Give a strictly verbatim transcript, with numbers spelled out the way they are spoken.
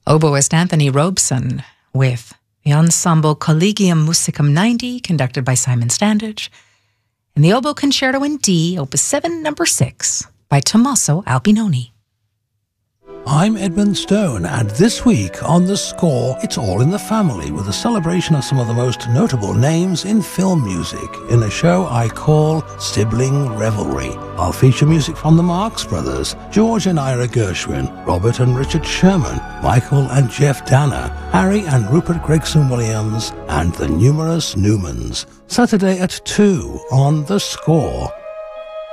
Oboist Anthony Robeson with the ensemble Collegium Musicum ninety, conducted by Simon Standage, and the Oboe Concerto in D, Opus seven, number six, by Tommaso Albinoni. I'm Edmund Stone, and this week on The Score, it's all in the family with a celebration of some of the most notable names in film music in a show I call Sibling Revelry. I'll feature music from the Marx Brothers, George and Ira Gershwin, Robert and Richard Sherman, Michael and Jeff Danner, Harry and Rupert Gregson Williams, and the numerous Newmans. Saturday at two on The Score.